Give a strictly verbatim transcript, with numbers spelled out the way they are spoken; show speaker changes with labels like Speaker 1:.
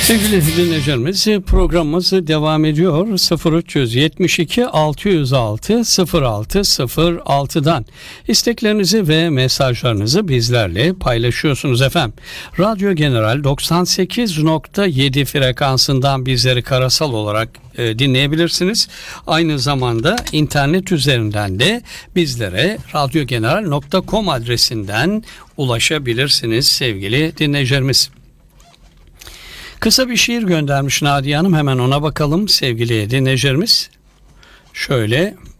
Speaker 1: Sevgili dinleyicilerimiz, programımız devam ediyor. sıfır üç yetmiş iki altı yüz altı sıfır altı sıfır altı'dan isteklerinizi ve mesajlarınızı bizlerle paylaşıyorsunuz efendim. Radyo General doksan sekiz nokta yedi frekansından bizleri karasal olarak e, dinleyebilirsiniz. Aynı zamanda internet üzerinden de bizlere radyogeneral nokta com adresinden ulaşabilirsiniz sevgili dinleyicilerimiz. Kısa bir şiir göndermiş Nadiye Hanım. Hemen ona bakalım sevgili dinleyicilerimiz. Şöyle